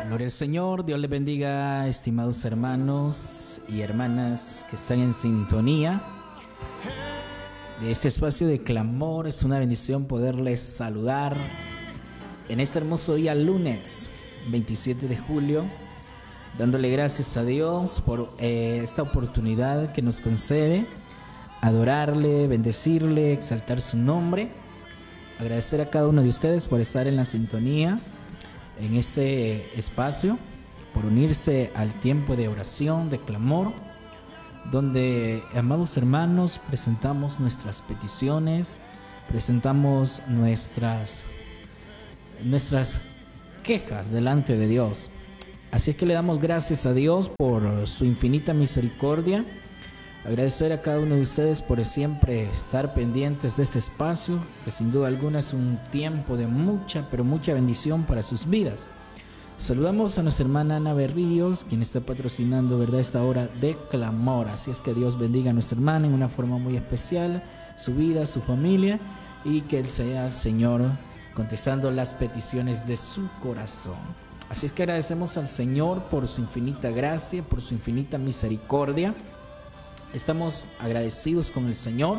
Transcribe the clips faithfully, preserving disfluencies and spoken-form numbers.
Gloria al Señor, Dios les bendiga, estimados hermanos y hermanas que están en sintonía de este espacio de clamor. Es una bendición poderles saludar en este hermoso día, lunes veintisiete de julio, dándole gracias a Dios por eh, esta oportunidad que nos concede, adorarle, bendecirle, exaltar su nombre, agradecer a cada uno de ustedes por estar en la sintonía en este espacio, por unirse al tiempo de oración, de clamor, donde, amados hermanos, presentamos nuestras peticiones, presentamos nuestras, nuestras quejas delante de Dios. Así es que le damos gracias a Dios por su infinita misericordia. Agradecer a cada uno de ustedes por siempre estar pendientes de este espacio, que sin duda alguna es un tiempo de mucha, pero mucha bendición para sus vidas. Saludamos a nuestra hermana Ana Berríos, quien está patrocinando, ¿verdad?, esta hora de clamor. Así es que Dios bendiga a nuestra hermana en una forma muy especial, su vida, su familia, y que Él sea, Señor, contestando las peticiones de su corazón. Así es que agradecemos al Señor por su infinita gracia, por su infinita misericordia. Estamos agradecidos con el Señor.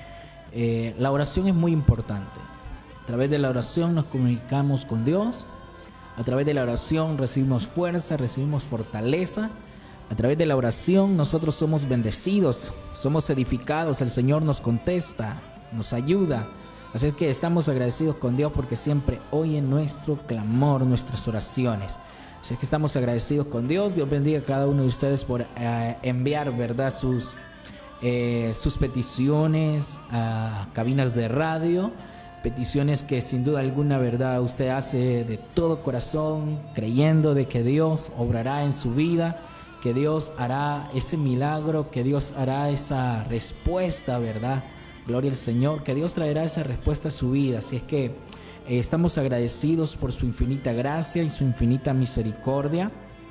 Eh, la oración es muy importante. A través de la oración nos comunicamos con Dios. A través de la oración recibimos fuerza, recibimos fortaleza. A través de la oración nosotros somos bendecidos, somos edificados. El Señor nos contesta, nos ayuda. Así es que estamos agradecidos con Dios porque siempre oye nuestro clamor, nuestras oraciones. Así es que estamos agradecidos con Dios. Dios bendiga a cada uno de ustedes por eh, enviar, ¿verdad?, sus, eh, sus peticiones a cabinas de radio. Peticiones que sin duda alguna, ¿verdad?, usted hace de todo corazón, creyendo de que Dios obrará en su vida, que Dios hará ese milagro, que Dios hará esa respuesta, ¿verdad? Gloria al Señor, que Dios traerá esa respuesta a su vida. Así es que Eh, estamos agradecidos por su infinita gracia y su infinita misericordia.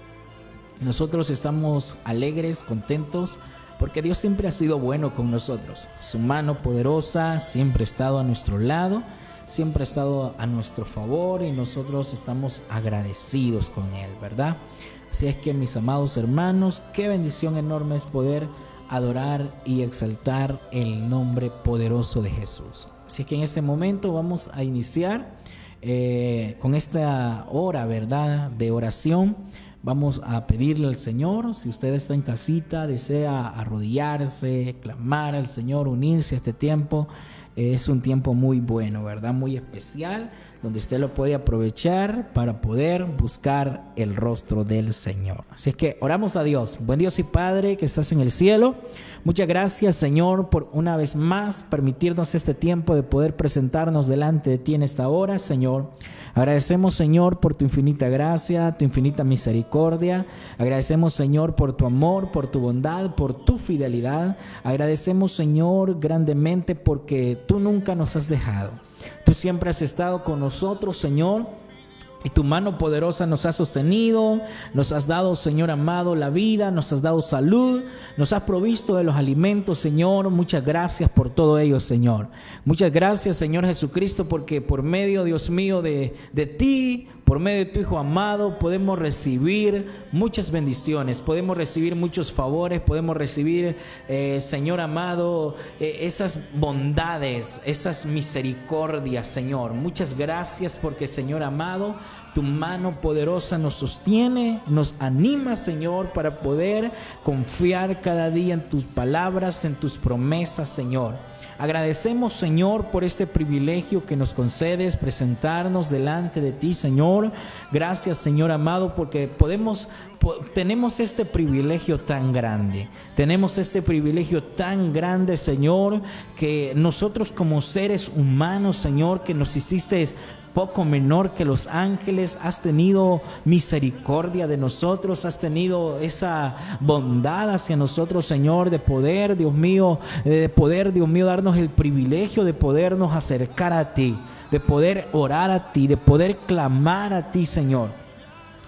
Nosotros estamos alegres, contentos, porque Dios siempre ha sido bueno con nosotros. Su mano poderosa siempre ha estado a nuestro lado, siempre ha estado a nuestro favor, y nosotros estamos agradecidos con Él, ¿verdad? Así es que, mis amados hermanos, qué bendición enorme es poder adorar y exaltar el nombre poderoso de Jesús. Así que en este momento vamos a iniciar eh, con esta hora, ¿verdad?, de oración. Vamos a pedirle al Señor, si usted está en casita, desea arrodillarse, clamar al Señor, unirse a este tiempo. Eh, es un tiempo muy bueno, ¿verdad?, muy especial, donde usted lo puede aprovechar para poder buscar el rostro del Señor. Así es que oramos a Dios. Buen Dios y Padre que estás en el cielo, muchas gracias, Señor, por una vez más permitirnos este tiempo de poder presentarnos delante de ti en esta hora, Señor. Agradecemos, Señor, por tu infinita gracia, tu infinita misericordia. Agradecemos, Señor, por tu amor, por tu bondad, por tu fidelidad. Agradecemos, Señor, grandemente porque tú nunca nos has dejado. Tú siempre has estado con nosotros, Señor, y tu mano poderosa nos ha sostenido, nos has dado, Señor amado, la vida, nos has dado salud, nos has provisto de los alimentos, Señor. Muchas gracias por todo ello, Señor. Muchas gracias, Señor Jesucristo, porque por medio, Dios mío, de, de ti, por medio de tu Hijo amado, podemos recibir muchas bendiciones, podemos recibir muchos favores, podemos recibir, eh, Señor amado, eh, esas bondades, esas misericordias, Señor. Muchas gracias porque, Señor amado, tu mano poderosa nos sostiene, nos anima, Señor, para poder confiar cada día en tus palabras, en tus promesas, Señor. Agradecemos, Señor, por este privilegio que nos concedes, presentarnos delante de ti, Señor. Gracias, Señor amado, porque podemos, po- tenemos este privilegio tan grande. Tenemos este privilegio tan grande, Señor, que nosotros como seres humanos, Señor, que nos hiciste poco menor que los ángeles, has tenido misericordia de nosotros, has tenido esa bondad hacia nosotros, Señor, de poder, Dios mío, de poder, Dios mío, darnos el privilegio de podernos acercar a ti, de poder orar a ti, de poder clamar a ti, Señor.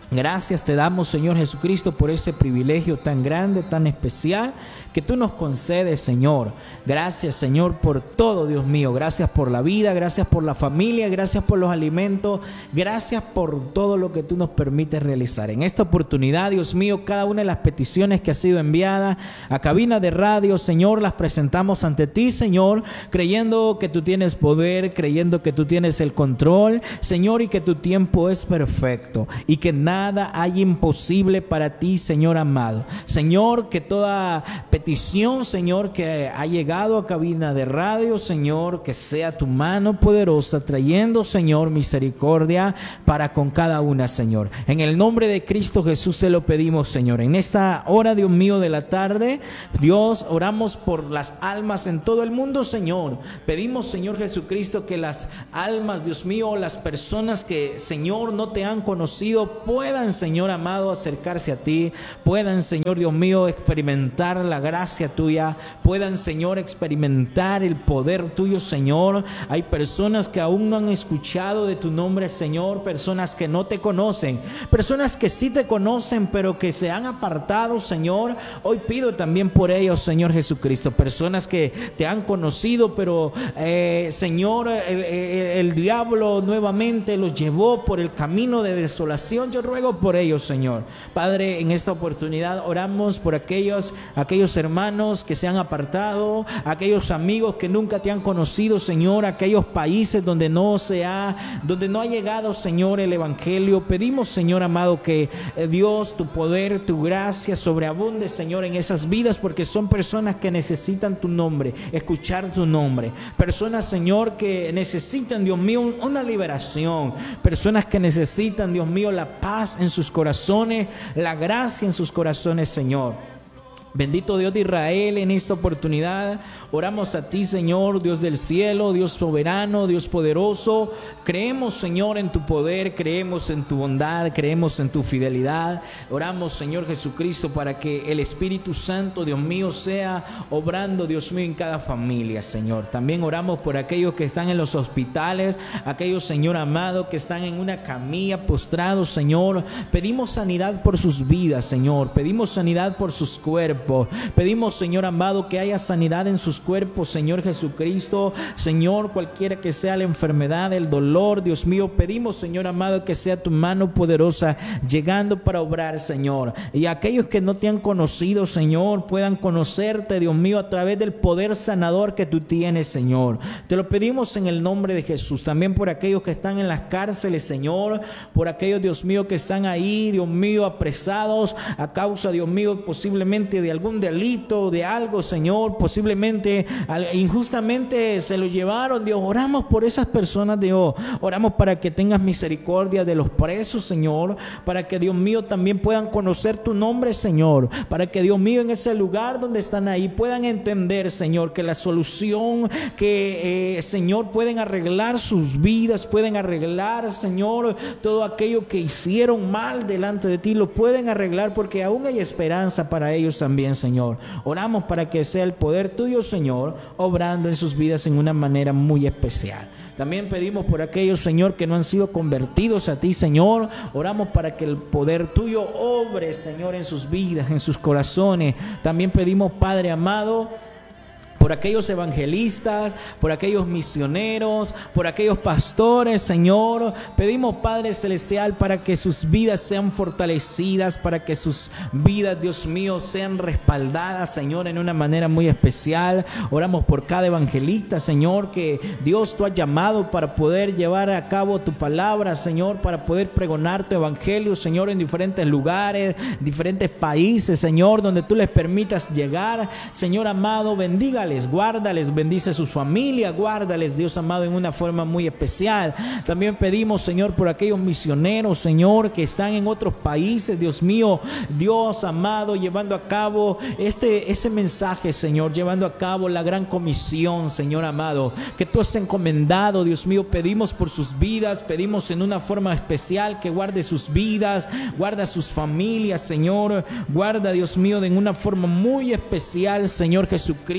Gracias te damos, Señor Jesucristo, por ese privilegio tan grande, tan especial que tú nos concedes, Señor. Gracias, Señor, por todo, Dios mío. Gracias por la vida, gracias por la familia, gracias por los alimentos, gracias por todo lo que tú nos permites realizar. En esta oportunidad, Dios mío, cada una de las peticiones que ha sido enviada a cabina de radio, Señor, las presentamos ante ti, Señor, creyendo que tú tienes poder, creyendo que tú tienes el control, Señor, y que tu tiempo es perfecto y que nada Nada hay imposible para ti, Señor amado. Señor, que toda petición, Señor, que ha llegado a cabina de radio, Señor, que sea tu mano poderosa trayendo, Señor, misericordia para con cada una, Señor. En el nombre de Cristo Jesús te lo pedimos, Señor. En esta hora, Dios mío, de la tarde, Dios, oramos por las almas en todo el mundo, Señor. Pedimos, Señor Jesucristo, que las almas, Dios mío, las personas que, Señor, no te han conocido, puedan, Señor amado, acercarse a ti, puedan, Señor Dios mío, experimentar la gracia tuya, puedan, Señor, experimentar el poder tuyo, Señor. Hay personas que aún no han escuchado de tu nombre, Señor, personas que no te conocen, personas que sí te conocen, pero que se han apartado, Señor. Hoy pido también por ellos, Señor Jesucristo, personas que te han conocido, pero eh, Señor, el, el, el diablo nuevamente los llevó por el camino de desolación. Yo ruego por ellos, Señor. Padre, en esta oportunidad oramos por aquellos, aquellos hermanos que se han apartado, aquellos amigos que nunca te han conocido, Señor, aquellos países donde no se ha, donde no ha llegado, Señor, el evangelio. Pedimos, Señor amado, que eh, Dios, tu poder, tu gracia sobreabunde, Señor, en esas vidas, porque son personas que necesitan tu nombre, escuchar tu nombre, personas, Señor, que necesitan, Dios mío, una liberación, personas que necesitan, Dios mío, la paz en sus corazones, la gracia en sus corazones, Señor. Bendito Dios de Israel, en esta oportunidad oramos a ti, Señor, Dios del cielo, Dios soberano, Dios poderoso. Creemos, Señor, en tu poder, creemos en tu bondad, creemos en tu fidelidad. Oramos, Señor Jesucristo, para que el Espíritu Santo, Dios mío, sea obrando, Dios mío, en cada familia, Señor. También oramos por aquellos que están en los hospitales, aquellos, Señor amado, que están en una camilla postrados, Señor. Pedimos sanidad por sus vidas, Señor. Pedimos sanidad por sus cuerpos. Pedimos, Señor amado, que haya sanidad en sus cuerpos, Señor Jesucristo. Señor, cualquiera que sea la enfermedad, el dolor, Dios mío, pedimos, Señor amado, que sea tu mano poderosa llegando para obrar, Señor. Y aquellos que no te han conocido, Señor, puedan conocerte, Dios mío, a través del poder sanador que tú tienes, Señor. Te lo pedimos en el nombre de Jesús. También por aquellos que están en las cárceles, Señor, por aquellos, Dios mío, que están ahí, Dios mío, apresados a causa, Dios mío, posiblemente de algún delito, de algo, Señor, posiblemente injustamente se lo llevaron, Dios. Oramos por esas personas, Dios. Oramos para que tengas misericordia de los presos, Señor, para que, Dios mío, también puedan conocer tu nombre, Señor, para que, Dios mío, en ese lugar donde están ahí puedan entender, Señor, que la solución, que, eh, Señor, pueden arreglar sus vidas, pueden arreglar, Señor, todo aquello que hicieron mal delante de ti, lo pueden arreglar, porque aún hay esperanza para ellos también, Señor. Oramos para que sea el poder tuyo, Señor, obrando en sus vidas en una manera muy especial. También pedimos por aquellos, Señor, que no han sido convertidos a ti, Señor. Oramos para que el poder tuyo obre, Señor, en sus vidas, en sus corazones. También pedimos, Padre amado, por aquellos evangelistas, por aquellos misioneros, por aquellos pastores, Señor. Pedimos, Padre Celestial, para que sus vidas sean fortalecidas, para que sus vidas, Dios mío, sean respaldadas, Señor, en una manera muy especial. Oramos por cada evangelista, Señor, que Dios tú has llamado para poder llevar a cabo tu palabra, Señor, para poder pregonar tu evangelio, Señor, en diferentes lugares, diferentes países, Señor, donde tú les permitas llegar. Señor amado, bendígales, guárdales, bendice sus familias, guárdales, Dios amado, en una forma muy especial. También pedimos, Señor, por aquellos misioneros, Señor, que están en otros países, Dios mío, Dios amado, llevando a cabo este, ese mensaje, Señor, llevando a cabo la gran comisión, Señor amado, que tú has encomendado, Dios mío. Pedimos por sus vidas, pedimos en una forma especial que guarde sus vidas, guarda sus familias, Señor, guarda, Dios mío, de una forma muy especial, Señor Jesucristo,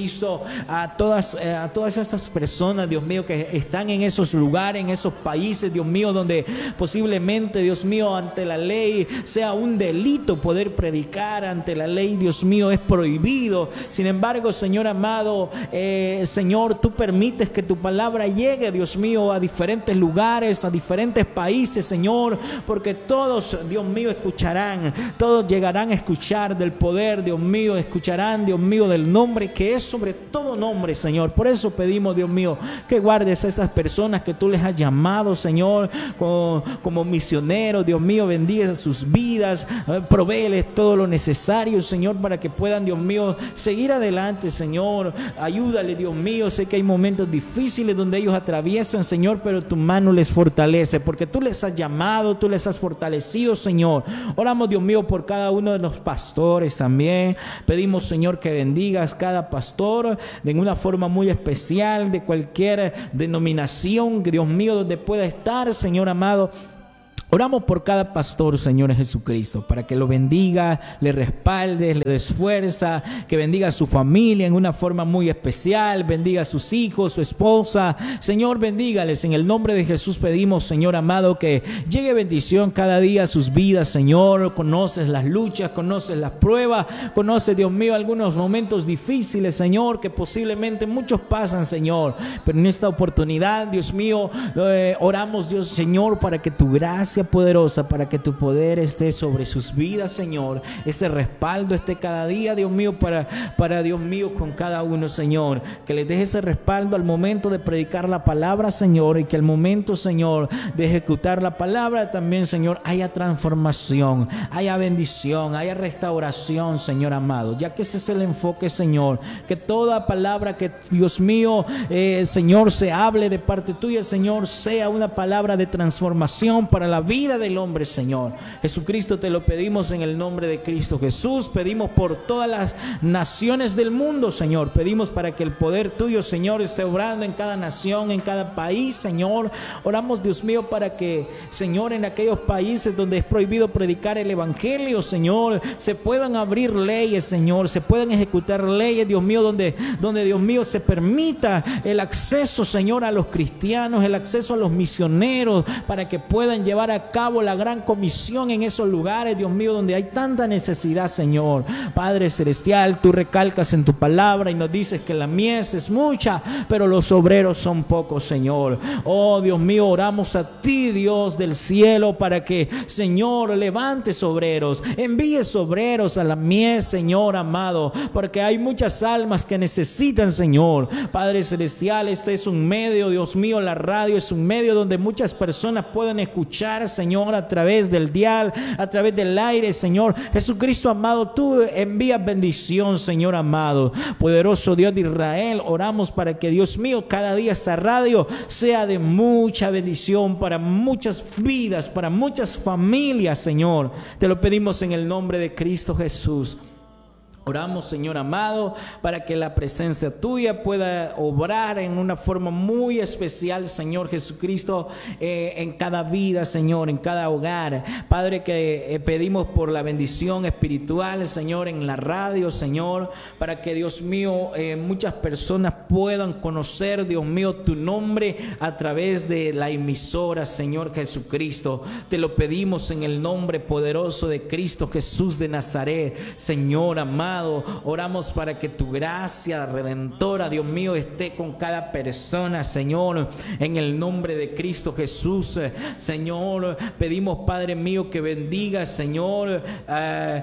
a todas, eh, a todas estas personas, Dios mío, que están en esos lugares, en esos países, Dios mío, donde posiblemente, Dios mío, ante la ley sea un delito poder predicar, ante la ley, Dios mío, es prohibido. Sin embargo, Señor amado, eh, Señor, tú permites que tu palabra llegue, Dios mío, a diferentes lugares, a diferentes países, Señor, porque todos, Dios mío, escucharán, todos llegarán a escuchar del poder, Dios mío, escucharán, Dios mío, del nombre que es sobre todo nombre, Señor. Por eso pedimos, Dios mío, que guardes a estas personas que tú les has llamado, Señor, como, como misioneros, Dios mío, bendiga sus vidas, eh, provéeles todo lo necesario, Señor, para que puedan, Dios mío, seguir adelante, Señor. Ayúdale, Dios mío, sé que hay momentos difíciles donde ellos atraviesan, Señor, pero tu mano les fortalece, porque tú les has llamado, tú les has fortalecido, Señor. Oramos, Dios mío, por cada uno de los pastores también. Pedimos, Señor, que bendigas cada pastor de una forma muy especial, de cualquier denominación, Dios mío, donde pueda estar, Señor amado. Oramos por cada pastor, Señor Jesucristo, para que lo bendiga, le respalde, le des fuerza, que bendiga a su familia en una forma muy especial, bendiga a sus hijos, su esposa. Señor, bendígales. En el nombre de Jesús pedimos, Señor amado, que llegue bendición cada día a sus vidas, Señor. Conoces las luchas, conoces las pruebas, conoces, Dios mío, algunos momentos difíciles, Señor, que posiblemente muchos pasan, Señor. Pero en esta oportunidad, Dios mío, eh, oramos, Dios, Señor, para que tu gracia poderosa, para que tu poder esté sobre sus vidas, Señor. Ese respaldo esté cada día, Dios mío, para, para Dios mío, con cada uno, Señor. Que les deje ese respaldo al momento de predicar la palabra, Señor, y que al momento, Señor, de ejecutar la palabra también, Señor, haya transformación, haya bendición, haya restauración, Señor amado. Ya que ese es el enfoque, Señor. Que toda palabra que, Dios mío, eh, Señor, se hable de parte tuya, Señor, sea una palabra de transformación para la vida del hombre, Señor. Jesucristo, te lo pedimos en el nombre de Cristo Jesús. Pedimos por todas las naciones del mundo, Señor. Pedimos para que el poder tuyo, Señor, esté obrando en cada nación, en cada país, Señor. Oramos, Dios mío, para que, Señor, en aquellos países donde es prohibido predicar el evangelio, Señor, se puedan abrir leyes, Señor, se puedan ejecutar leyes, Dios mío, donde, donde Dios mío, se permita el acceso, Señor, a los cristianos, el acceso a los misioneros, para que puedan llevar a a cabo la gran comisión en esos lugares, Dios mío, donde hay tanta necesidad, Señor. Padre celestial, tú recalcas en tu palabra y nos dices que la mies es mucha, pero los obreros son pocos, Señor. Oh, Dios mío, oramos a ti, Dios del cielo, para que, Señor, levantes obreros, envíes obreros a la mies, Señor amado, porque hay muchas almas que necesitan, Señor. Padre celestial, este es un medio, Dios mío, la radio es un medio donde muchas personas pueden escuchar, Señor, a través del dial, a través del aire, Señor. Jesucristo amado, tú envías bendición, Señor amado. Poderoso Dios de Israel, oramos para que, Dios mío, cada día esta radio sea de mucha bendición para muchas vidas, para muchas familias, Señor. Te lo pedimos en el nombre de Cristo Jesús. Oramos, Señor amado, para que la presencia tuya pueda obrar en una forma muy especial, Señor Jesucristo, eh, en cada vida, Señor, en cada hogar. Padre, que eh, pedimos por la bendición espiritual, Señor, en la radio, Señor, para que, Dios mío, eh, muchas personas puedan conocer, Dios mío, tu nombre a través de la emisora, Señor Jesucristo. Te lo pedimos en el nombre poderoso de Cristo Jesús de Nazaret, Señor amado. Oramos para que tu gracia redentora, Dios mío, esté con cada persona, Señor, en el nombre de Cristo Jesús. Señor, pedimos, Padre mío, que bendiga, Señor, uh,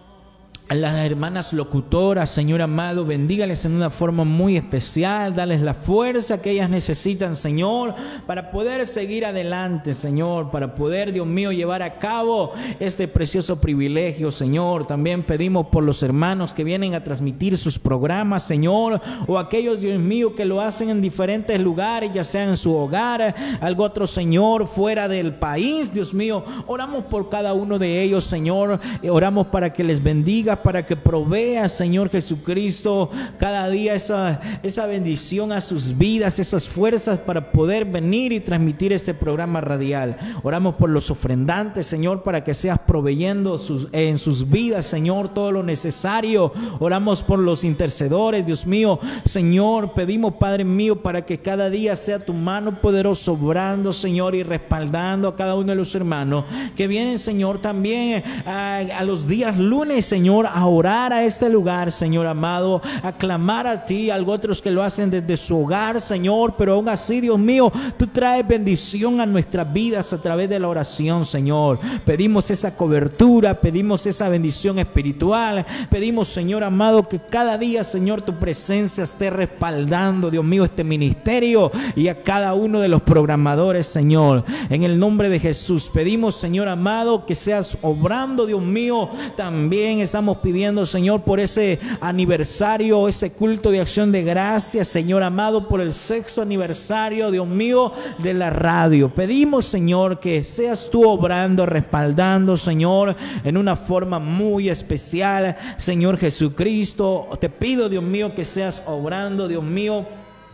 a las hermanas locutoras, Señor amado, bendígales en una forma muy especial, dales la fuerza que ellas necesitan, Señor, para poder seguir adelante, Señor, para poder, Dios mío, llevar a cabo este precioso privilegio, Señor. También pedimos por los hermanos que vienen a transmitir sus programas, Señor, o aquellos, Dios mío, que lo hacen en diferentes lugares, ya sea en su hogar, algo otro, Señor, fuera del país, Dios mío. Oramos por cada uno de ellos, Señor, oramos para que les bendiga, ora para que provea, Señor Jesucristo, cada día esa, esa bendición a sus vidas, esas fuerzas para poder venir y transmitir este programa radial. Oramos por los ofrendantes, Señor, para que seas proveyendo sus, en sus vidas, Señor, todo lo necesario. Oramos por los intercedores, Dios mío, Señor, pedimos, Padre mío, para que cada día sea tu mano poderosa obrando, Señor, y respaldando a cada uno de los hermanos que vienen, Señor, también a, a los días lunes, Señor, a orar a este lugar, Señor amado, a clamar a ti. Algo otros que lo hacen desde su hogar, Señor, pero aún así, Dios mío, tú traes bendición a nuestras vidas a través de la oración, Señor. Pedimos esa cobertura, pedimos esa bendición espiritual, pedimos, Señor amado, que cada día, Señor, tu presencia esté respaldando, Dios mío, este ministerio y a cada uno de los programadores, Señor. En el nombre de Jesús pedimos, Señor amado, que seas obrando, Dios mío. También estamos pidiendo, Señor, por ese aniversario, ese culto de acción de gracias, Señor amado, por el sexto aniversario, Dios mío, de la radio. Pedimos, Señor, que seas tú obrando, respaldando, Señor, en una forma muy especial, Señor Jesucristo. Te pido, Dios mío, que seas obrando, Dios mío,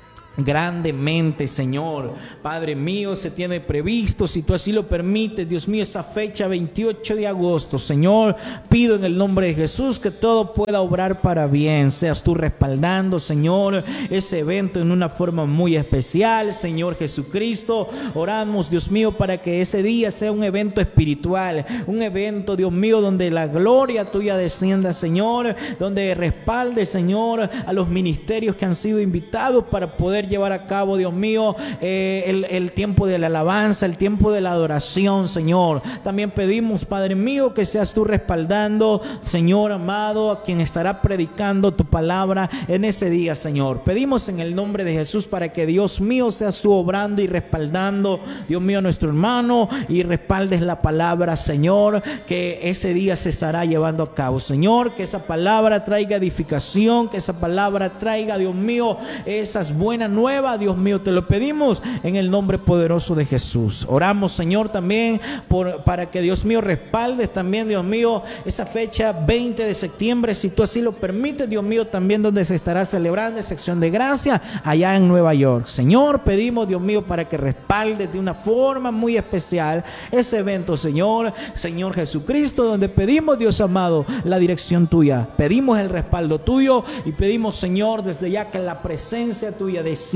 grandemente, Señor. Padre mío, se tiene previsto, si tú así lo permites, Dios mío, esa fecha veintiocho de agosto, Señor. Pido en el nombre de Jesús que todo pueda obrar para bien. Seas tú respaldando, Señor, ese evento en una forma muy especial, Señor Jesucristo. Oramos, Dios mío, para que ese día sea un evento espiritual, un evento, Dios mío, donde la gloria tuya descienda, Señor, donde respalde, Señor, a los ministerios que han sido invitados para poder llevar a cabo, Dios mío, eh, el, el tiempo de la alabanza, el tiempo de la adoración, Señor. También pedimos, Padre mío, que seas tú respaldando, Señor amado, a quien estará predicando tu palabra en ese día, Señor. Pedimos en el nombre de Jesús para que, Dios mío, seas tú obrando y respaldando, Dios mío, a nuestro hermano, y respaldes la palabra, Señor, que ese día se estará llevando a cabo, Señor. Que esa palabra traiga edificación, que esa palabra traiga, Dios mío, esas buenas nueva, Dios mío, te lo pedimos en el nombre poderoso de Jesús. Oramos, Señor, también por, para que, Dios mío, respaldes también, Dios mío, esa fecha veinte de septiembre, si tú así lo permites, Dios mío, también donde se estará celebrando esa acción de gracia allá en Nueva York. Señor, pedimos, Dios mío, para que respaldes de una forma muy especial ese evento, Señor, Señor Jesucristo, donde pedimos, Dios amado, la dirección tuya, pedimos el respaldo tuyo y pedimos, Señor, desde ya que la presencia tuya descienda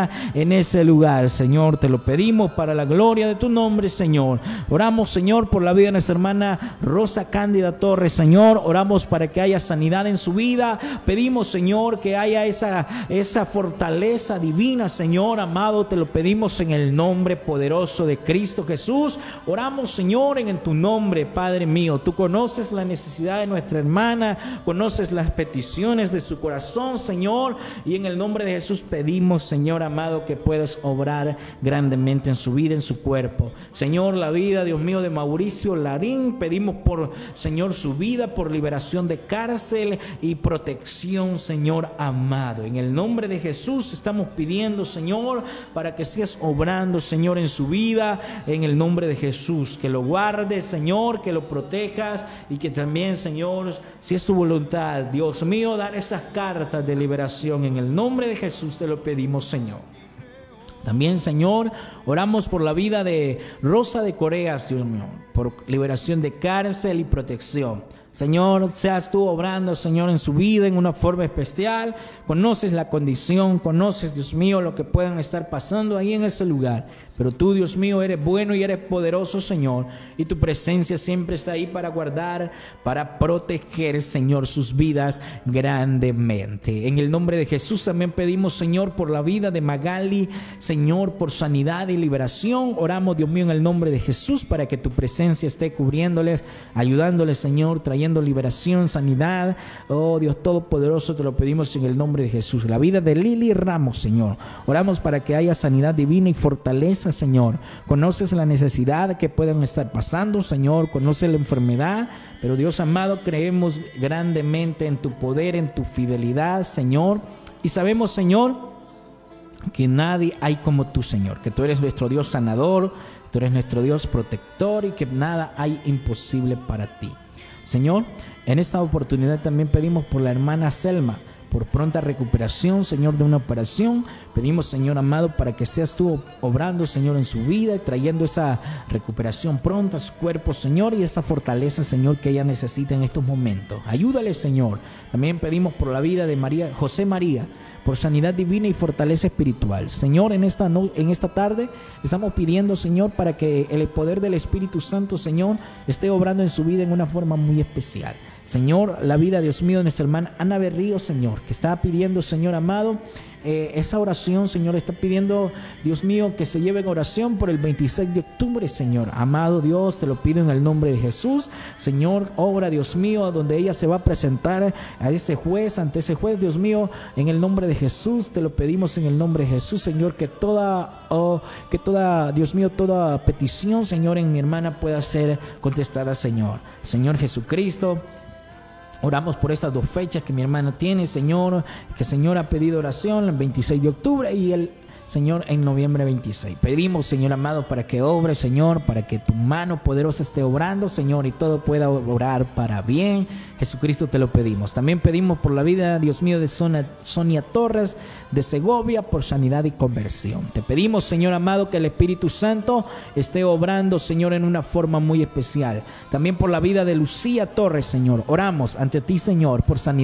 en ese lugar, Señor. Te lo pedimos para la gloria de tu nombre, Señor. Oramos, Señor, por la vida de nuestra hermana Rosa Cándida Torres, Señor. Oramos para que haya sanidad en su vida. Pedimos, Señor, que haya esa, esa fortaleza divina, Señor amado. Te lo pedimos en el nombre poderoso de Cristo Jesús. Oramos, Señor, en, en tu nombre, Padre mío. Tú conoces la necesidad de nuestra hermana, conoces las peticiones de su corazón, Señor, y en el nombre de Jesús pedimos, Señor amado, que puedas obrar grandemente en su vida, en su cuerpo. Señor, la vida, Dios mío, de Mauricio Larín, pedimos por, Señor, su vida, por liberación de cárcel y protección, Señor amado. En el nombre de Jesús estamos pidiendo, Señor, para que seas obrando, Señor, en su vida, en el nombre de Jesús, que lo guardes, Señor, que lo protejas y que también, Señor, si es tu voluntad, Dios mío, dar esas cartas de liberación. En el nombre de Jesús te lo pedimos, Señor. También, Señor, oramos por la vida de Rosa de Corea, Dios mío, por liberación de cárcel y protección. Señor, seas tú obrando, Señor, en su vida en una forma especial. Conoces la condición, conoces, Dios mío, lo que puedan estar pasando ahí en ese lugar. Pero tú, Dios mío, eres bueno y eres poderoso, Señor. Y tu presencia siempre está ahí para guardar, para proteger, Señor, sus vidas grandemente. En el nombre de Jesús también pedimos, Señor, por la vida de Magali, Señor, por sanidad y liberación. Oramos, Dios mío, en el nombre de Jesús para que tu presencia esté cubriéndoles, ayudándoles, Señor, trayendo liberación, sanidad. Oh, Dios Todopoderoso, te lo pedimos en el nombre de Jesús. La vida de Lili Ramos, Señor. Oramos para que haya sanidad divina y fortaleza, Señor. Conoces la necesidad que puedan estar pasando, Señor. Conoces la enfermedad, pero Dios amado, creemos grandemente en tu poder, en tu fidelidad, Señor. Y sabemos, Señor, que nadie hay como tú, Señor. Que tú eres nuestro Dios sanador, tú eres nuestro Dios protector y que nada hay imposible para ti. Señor, en esta oportunidad también pedimos por la hermana Selma, por pronta recuperación, Señor, de una operación. Pedimos, Señor amado, para que seas tú obrando, Señor, en su vida y trayendo esa recuperación pronta a su cuerpo, Señor, y esa fortaleza, Señor, que ella necesita en estos momentos. Ayúdale, Señor. También pedimos por la vida de María, José María, por sanidad divina y fortaleza espiritual. Señor, en esta, no, en esta tarde estamos pidiendo, Señor, para que el poder del Espíritu Santo, Señor, esté obrando en su vida en una forma muy especial. Señor, la vida, Dios mío, de nuestra hermana Ana Berrío, Señor, que está pidiendo, Señor amado, eh, esa oración, Señor, está pidiendo, Dios mío, que se lleve en oración por el veintiséis de octubre, Señor. Amado Dios, te lo pido en el nombre de Jesús. Señor, obra, Dios mío, donde ella se va a presentar a ese juez, ante ese juez, Dios mío, en el nombre de Jesús, te lo pedimos en el nombre de Jesús, Señor, que toda, oh, que toda, Dios mío, toda petición, Señor, en mi hermana pueda ser contestada, Señor. Señor Jesucristo, oramos por estas dos fechas que mi hermana tiene, Señor, que Señor ha pedido oración el veintiséis de octubre y el Señor en noviembre veintiséis. Pedimos, Señor amado, para que obre, Señor, para que tu mano poderosa esté obrando, Señor, y todo pueda obrar para bien. Jesucristo, te lo pedimos. También pedimos por la vida, Dios mío, de Sonia, Sonia Torres de Segovia, por sanidad y conversión. Te pedimos, Señor amado, que el Espíritu Santo esté obrando, Señor, en una forma muy especial. También por la vida de Lucía Torres, Señor. Oramos ante ti, Señor, por sanidad